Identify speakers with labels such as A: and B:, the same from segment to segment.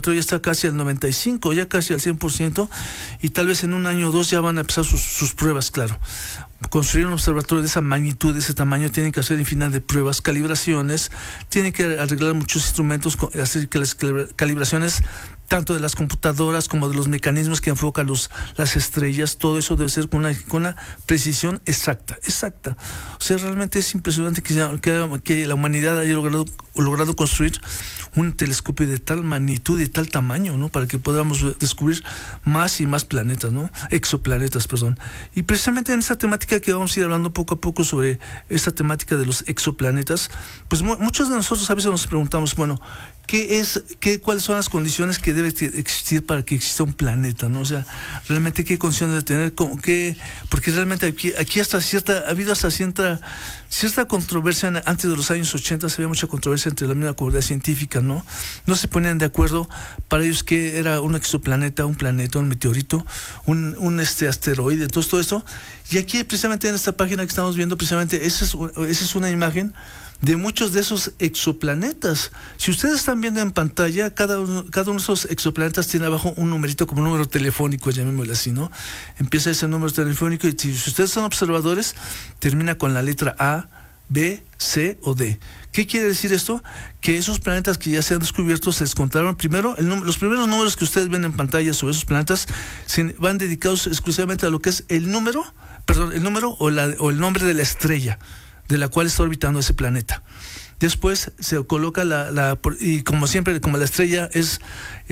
A: observatorio ya está casi al 95%, ya casi al 100%, y tal vez en un año o dos ya van a empezar sus pruebas, claro. Construir un observatorio de esa magnitud, de ese tamaño, tienen que hacer infinidad de pruebas, calibraciones, tienen que arreglar muchos instrumentos, hacer que las calibraciones tanto de las computadoras como de los mecanismos que enfocan las estrellas, todo eso debe ser con una precisión exacta. O sea, realmente es impresionante que la humanidad haya logrado construir un telescopio de tal magnitud y de tal tamaño, ¿no? Para que podamos descubrir más y más planetas, ¿no? Exoplanetas, perdón. Y precisamente en esta temática que vamos a ir hablando poco a poco sobre esta temática de los exoplanetas, pues muchos de nosotros a veces nos preguntamos, bueno, ¿cuáles son las condiciones que debe existir para que exista un planeta, ¿no? O sea, realmente qué condiciones debe tener, porque realmente aquí ha habido hasta cierta controversia. Antes de los años 80 había mucha controversia entre la misma comunidad científica, ¿no? No se ponían de acuerdo para ellos qué era un exoplaneta, un planeta, un meteorito, un asteroide, todo esto. Y aquí precisamente en esta página que estamos viendo, precisamente esa es una imagen de muchos de esos exoplanetas. Si ustedes están viendo en pantalla, cada uno de esos exoplanetas tiene abajo un numerito como número telefónico, llamémosle así, ¿no? Empieza ese número telefónico y si ustedes son observadores, termina con la letra A, B, C o D. ¿Qué quiere decir esto? Que esos planetas que ya se han descubierto se descontaron primero. Los primeros números que ustedes ven en pantalla sobre esos planetas van dedicados exclusivamente a lo que es el número o el nombre de la estrella de la cual está orbitando ese planeta. Después se coloca y como siempre, como la estrella es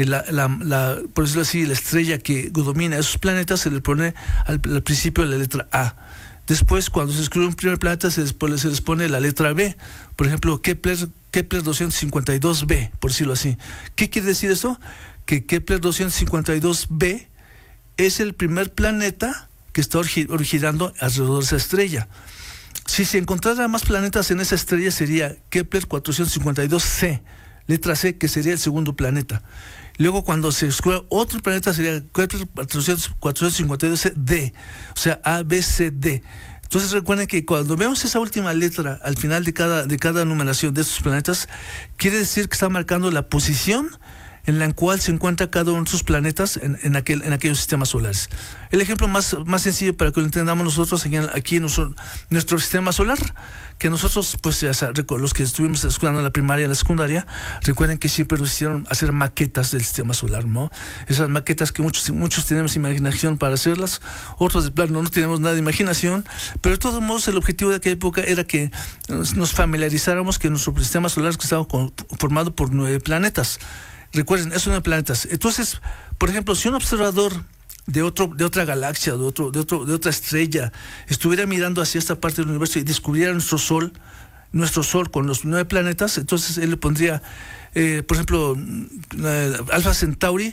A: por decirlo así, la estrella que domina esos planetas, se le pone al principio la letra A. Después, cuando se descubre un primer planeta, se les pone la letra B. Por ejemplo, Kepler 252b, por decirlo así. ¿Qué quiere decir eso? Que Kepler 252b es el primer planeta que está orbitando alrededor de esa estrella. Si se encontrara más planetas en esa estrella, sería Kepler 452c, letra C, que sería el segundo planeta. Luego, cuando se descubra otro planeta, sería Kepler 452d, o sea, A, B, C, D. Entonces recuerden que cuando vemos esa última letra al final de cada numeración de estos planetas, quiere decir que está marcando la posición en la cual se encuentra cada uno de sus planetas en aquellos sistemas solares. El ejemplo más sencillo para que lo entendamos nosotros aquí en nuestro sistema solar, que nosotros, pues los que estuvimos estudiando en la primaria y en la secundaria, recuerden que siempre nos hicieron hacer maquetas del sistema solar, ¿no? Esas maquetas que muchos tenemos imaginación para hacerlas, otros de plano no tenemos nada de imaginación, pero de todos modos el objetivo de aquella época era que nos familiarizáramos que nuestro sistema solar estaba formado por 9 planetas. Recuerden, esos 9 planetas. Entonces, por ejemplo, si un observador de otra galaxia, de otra estrella, estuviera mirando hacia esta parte del universo y descubriera nuestro Sol con los 9 planetas, entonces él le pondría, por ejemplo, Alpha Centauri,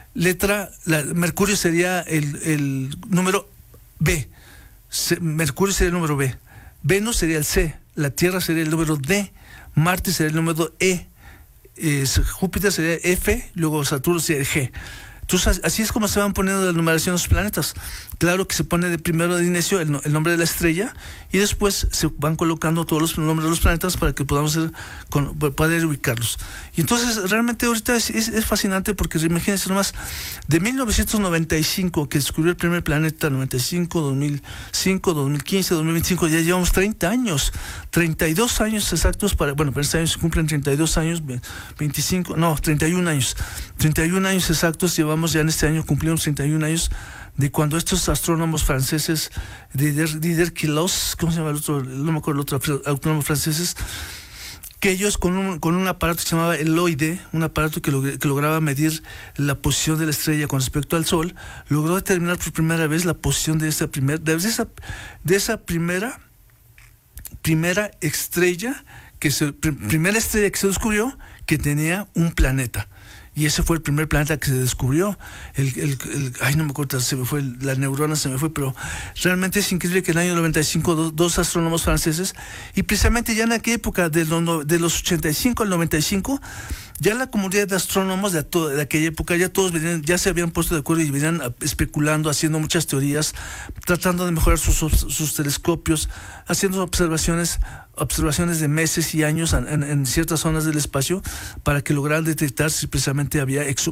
A: Mercurio sería el número B. Mercurio sería el número B. Venus sería el C. La Tierra sería el número D. Marte sería el número E. Júpiter sería F, luego Saturno sería G. Entonces, así es como se van poniendo la numeración de los planetas. Claro que se pone de primero de inicio el nombre de la estrella y después se van colocando todos los nombres de los planetas para que podamos poder ubicarlos. Y entonces, realmente ahorita es fascinante porque imagínense nomás, de 1995, que descubrió el primer planeta, 95, 2005, 2015, 2025, ya llevamos 30 años, 32 años exactos para este año se cumplen 32 años, 31 años. 31 años exactos llevamos, ya en este año cumplimos 31 años de cuando estos astrónomos franceses, Didier Queloz, ¿cómo se llama el otro? No me acuerdo el otro astrónomo franceses, que ellos con un aparato que se llamaba el LOIDE, un aparato que lograba medir la posición de la estrella con respecto al Sol, logró determinar por primera vez la posición de esa primera estrella primera estrella que se descubrió que tenía un planeta. Y ese fue el primer planeta que se descubrió. No me acuerdo, la neurona se me fue, pero realmente es increíble que en el año 95 dos astrónomos franceses, y precisamente ya en aquella época, de los 85 al 95, ya la comunidad de astrónomos de aquella época, ya se habían puesto de acuerdo y venían especulando, haciendo muchas teorías, tratando de mejorar sus telescopios, haciendo observaciones de meses y años en ciertas zonas del espacio para que lograran detectar si precisamente había